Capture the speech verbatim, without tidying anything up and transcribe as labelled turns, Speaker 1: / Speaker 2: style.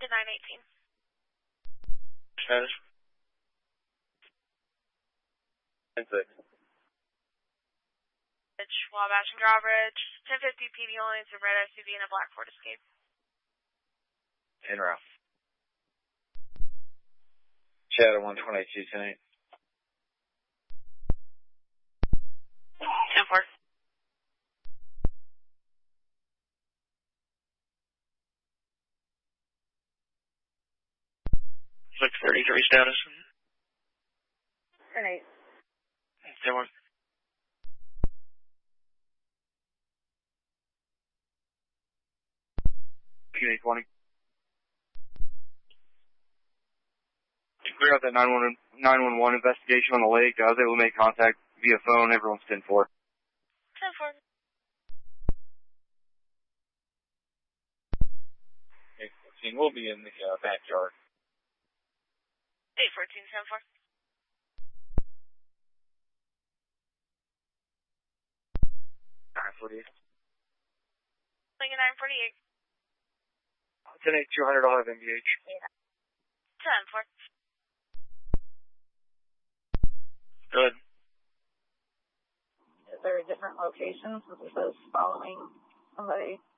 Speaker 1: to nine eighteen.
Speaker 2: Status? ten six.
Speaker 1: Wabash and Drawbridge, ten fifty P D only, it's a red S U V and a black Ford Escape.
Speaker 2: En route. Shadow one twenty-two, ten eight.
Speaker 1: ten four.
Speaker 2: six thirty-three status.
Speaker 1: ten eight.
Speaker 2: ten one. P eight twenty. To clear out that nine one one investigation on the lake, I was able to make contact via phone. Everyone's ten four.
Speaker 1: ten four.
Speaker 2: eight fourteen. We'll be in the uh, backyard.
Speaker 1: eight fourteen, ten four.
Speaker 2: nine forty-eight.
Speaker 1: Lincoln nine forty-eight.
Speaker 2: ten eight, two hundred, I'll have M B H.
Speaker 1: ten four.
Speaker 2: Good.
Speaker 3: Is there different locations? Because it says following somebody.